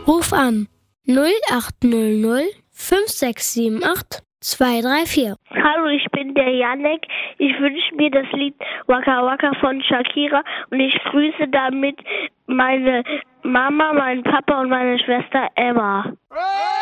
Ruf an 0800 5678 234. Hallo, ich bin der Janek. Ich wünsche mir das Lied Waka Waka von Shakira und ich grüße damit meine Mama, meinen Papa und meine Schwester Emma.